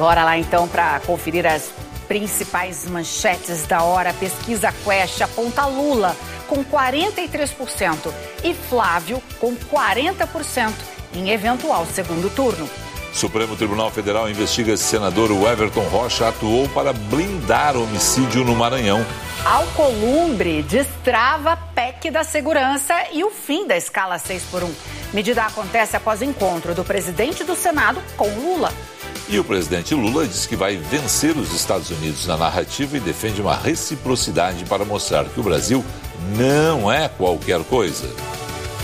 Bora lá então para conferir as principais manchetes da hora. A pesquisa Quest aponta Lula com 43% e Flávio com 40% em eventual segundo turno. Supremo Tribunal Federal investiga se senador Everton Rocha atuou para blindar homicídio no Maranhão. Alcolumbre destrava a PEC da segurança e o fim da escala 6x1. Medida acontece após encontro do presidente do Senado com Lula. E o presidente Lula diz que vai vencer os Estados Unidos na narrativa e defende uma reciprocidade para mostrar que o Brasil não é qualquer coisa.